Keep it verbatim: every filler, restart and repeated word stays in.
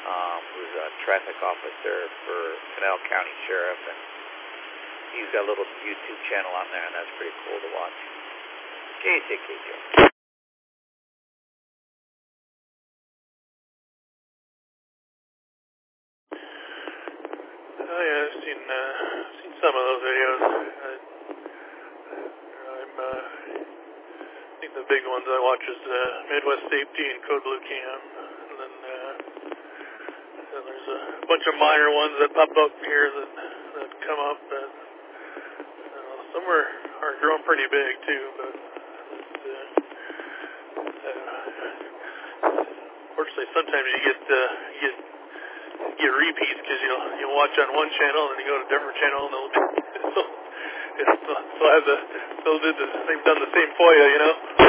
um, who's a traffic officer for Pinal County Sheriff, and he's got a little YouTube channel on there, and that's pretty cool to watch. J C K J. Oh yeah, I've seen uh, seen some of those videos. I, I'm uh, I think the big ones I watch is uh, Midwest Safety and Code Blue Cam, and then uh, and there's a bunch of minor ones that pop up here that that come up. That uh, some are are growing pretty big too, but uh, uh, unfortunately sometimes you get uh, you get get repeats because you'll you'll watch on one channel and then you go to a different channel and they'll they'll, they'll have the they'll do the they've done the same for you, you know.